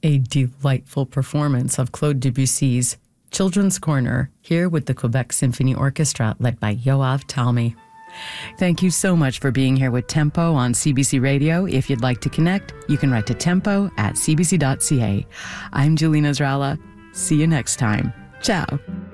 A delightful performance of Claude Debussy's Children's Corner, here with the Quebec Symphony Orchestra, led by Yoav Talmy. Thank you so much for being here with Tempo on CBC Radio. If you'd like to connect, you can write to tempo@cbc.ca. I'm Julina Zrala. See you next time. Ciao.